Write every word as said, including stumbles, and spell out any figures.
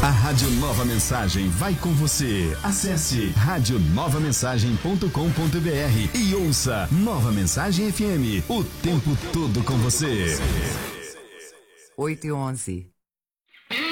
A Rádio Nova Mensagem vai com você. Acesse rádio nova mensagem ponto com ponto br e ouça Nova Mensagem F M, o tempo todo com você. oito e onze.